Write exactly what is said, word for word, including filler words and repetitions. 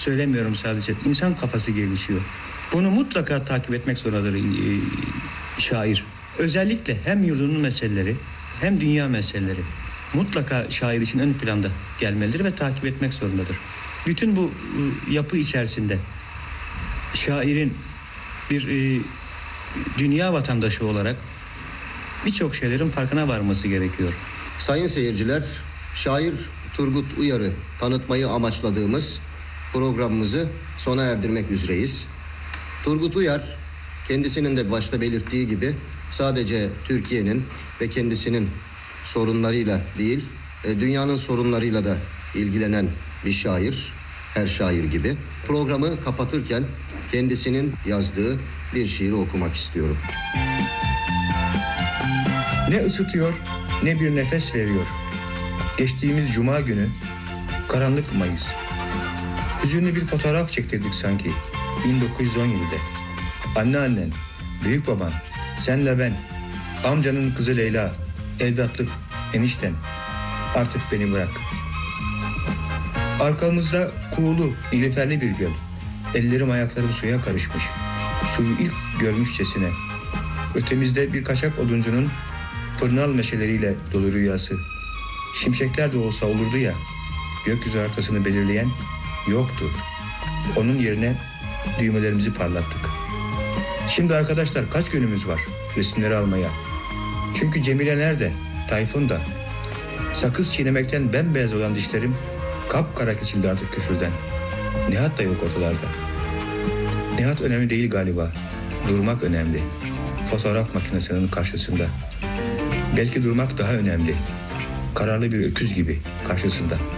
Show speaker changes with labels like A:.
A: söylemiyorum sadece. İnsan kafası gelişiyor. Bunu mutlaka takip etmek zorundadır e, şair. Özellikle hem yurdunun meseleleri hem dünya meseleleri mutlaka şair için ön planda gelmelidir ve takip etmek zorundadır. Bütün bu e, yapı içerisinde şairin bir e, dünya vatandaşı olarak birçok şeylerin farkına varması gerekiyor.
B: Sayın seyirciler, şair Turgut Uyar'ı tanıtmayı amaçladığımız programımızı sona erdirmek üzereyiz. Turgut Uyar, kendisinin de başta belirttiği gibi sadece Türkiye'nin ve kendisinin sorunlarıyla değil, dünyanın sorunlarıyla da ilgilenen bir şair, her şair gibi. Programı kapatırken kendisinin yazdığı bir şiiri okumak istiyorum.
A: Ne ısıtıyor, ne bir nefes veriyor. Geçtiğimiz cuma günü, karanlık Mayıs. Hüzünlü bir fotoğraf çektirdik sanki, bin dokuz yüz on yedide. Anneannen, büyük baban, senle ben, amcanın kızı Leyla, evlatlık, enişten. Artık beni bırak. Arkamızda kuğulu, nilüferli bir göl. Ellerim ayaklarım suya karışmış. Suyu ilk görmüşçesine. Ötemizde bir kaçak oduncunun fırnal meşeleriyle dolu rüyası. Şimşekler de olsa olurdu ya, gökyüzü haritasını belirleyen yoktu. Onun yerine düğmelerimizi parlattık. Şimdi arkadaşlar kaç günümüz var resimleri almaya? Çünkü Cemile nerede? Tayfun da. Sakız çiğnemekten bembeyaz olan dişlerim kapkara kesildi artık küfürden. Nihat da yok ortalarda. Nihat önemli değil galiba. Durmak önemli. Fotoğraf makinesinin karşısında. Belki durmak daha önemli. Kararlı bir öküz gibi karşısında.